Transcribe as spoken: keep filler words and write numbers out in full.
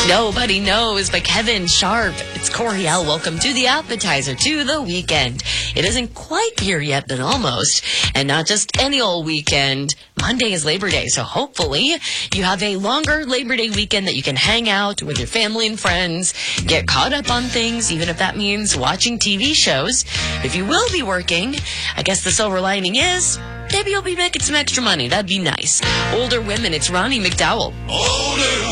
Nobody Knows by Kevin Sharp. It's Coriel. Welcome to the appetizer, to the weekend. It isn't quite here yet, but almost. And not just any old weekend. Monday is Labor Day, so hopefully you have a longer Labor Day weekend that you can hang out with your family and friends, get caught up on things, even if that means watching T V shows. If you will be working, I guess the silver lining is maybe you'll be making some extra money. That'd be nice. Older women, it's Ronnie McDowell. Older